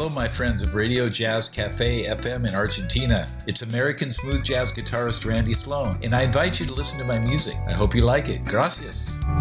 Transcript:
my friends of Radio Jazz Cafe FM in Argentina. It's American smooth jazz guitarist Randy Sloan, and I invite you to listen to my music. I hope you like it. Gracias.